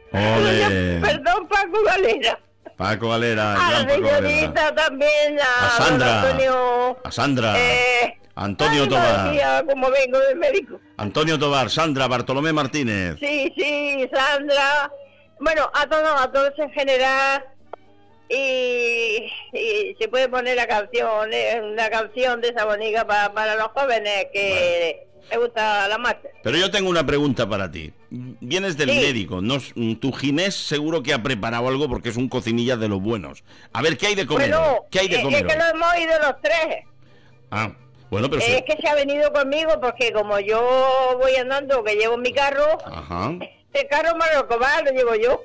Ole. Perdón, Paco Galera. Paco Galera, A la gran Paco Galera. señorita también, A don Sandra. Antonio. A Sandra. Antonio ay, Tobar. María, como vengo del médico. Antonio Tobar, Sandra, Bartolomé Martínez. Sí, Sandra. Bueno, a todos en general. Y se puede poner la canción, una canción de esa bonita para los jóvenes que les gusta la marcha. Pero yo tengo una pregunta para ti. Vienes del Sí. médico, no, tu ginés seguro que ha preparado algo porque es un cocinilla de los buenos. A ver, ¿qué hay de comer? Bueno, ¿Qué hay de comer? es que lo hemos ido los tres. Ah, bueno, pero Es que se ha venido conmigo porque como yo voy andando, que llevo mi carro, Ajá. el carro me lo llevo yo.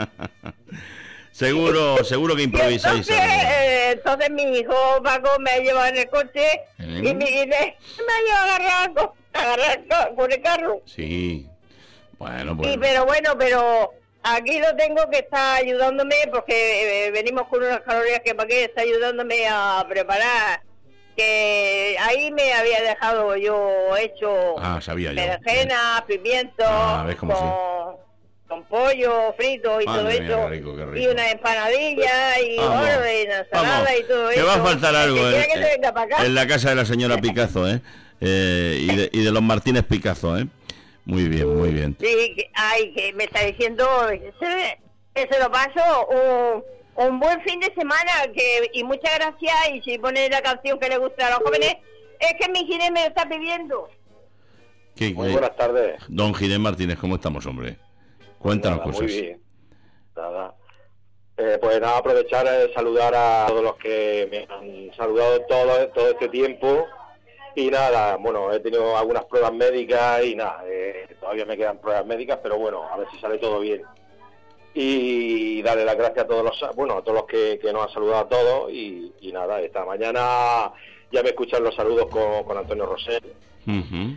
Seguro que Y improvisáis entonces, algo. entonces mi hijo Paco me ha llevado en el coche y me ha llevado a agarrar con el carro. Sí. Bueno, Y, pues. pero aquí lo tengo que está ayudándome porque venimos con unas calorías que para qué está ayudándome a preparar. Que ahí me había dejado yo hecho Sabía yo. berenjena, pimiento, ves cómo con pollo frito y Madre todo mía, eso, qué rico, qué rico. y una empanadilla y Vamos, bueno, y una ensalada vamos, y todo que eso. va a faltar algo Que quiera que se venga para acá. en la casa de la señora Picazo, y de los Martínez Picazo, Muy bien, muy bien. Sí, que me está diciendo que se lo paso un buen fin de semana y muchas gracias. Y si pone la canción que le gusta a los jóvenes, es que mi Ginés me lo está pidiendo. Muy buenas tardes. Don Ginés Martínez, ¿cómo estamos, hombre? Cuéntanos Nada, cosas. Muy bien. Nada. Pues nada, aprovechar saludar a todos los que me han saludado todo este tiempo. Y nada, bueno, he tenido algunas pruebas médicas y nada, todavía me quedan pruebas médicas, pero bueno, a ver si sale todo bien. Y darle las gracias a todos los que nos han saludado a todos y nada, esta mañana ya me escuchan los saludos con Antonio Rosell. Ujú.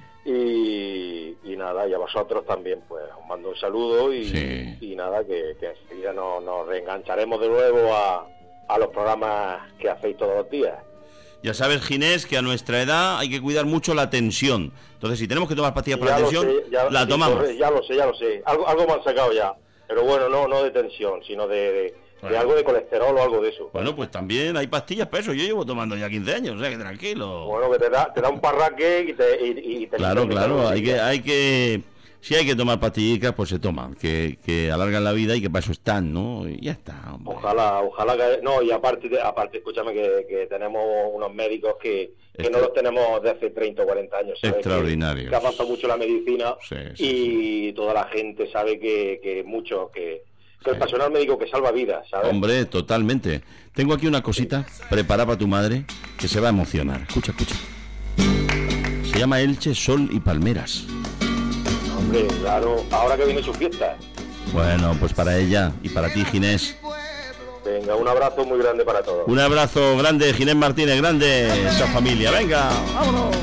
Y nada, y a vosotros también pues os mando un saludo Sí. y nada, que enseguida nos reengancharemos de nuevo a los programas que hacéis todos los días. Ya sabes, Ginés, que a nuestra edad hay que cuidar mucho la tensión. Entonces, si tenemos que tomar pastillas para la tensión, la tomamos. Ya lo sé. Algo me han sacado ya. Pero bueno, no de tensión, sino de algo de colesterol o algo de eso. Bueno, pues también hay pastillas para eso. Yo llevo tomando ya 15 años, o sea que tranquilo. Bueno, que te da un parraque y te Claro, hay que si hay que tomar pastillitas, pues se toman, que alargan la vida y que para eso están, ¿no? Y ya está, hombre. Ojalá que no, y aparte escúchame que tenemos unos médicos que no los tenemos de hace 30 o 40 años, ¿sabes? Extraordinarios. Que avanza mucho la medicina Sí. y toda la gente sabe que el personal médico que salva vidas, ¿sabes? Hombre, totalmente. Tengo aquí una cosita preparada para tu madre que se va a emocionar. Escucha. Se llama Elche, Sol y Palmeras. Hombre, claro, ahora que viene su fiesta. Bueno, pues para ella y para ti, Ginés. Venga, un abrazo muy grande para todos. Un abrazo grande, Ginés Martínez, grande esa familia. Venga, vámonos.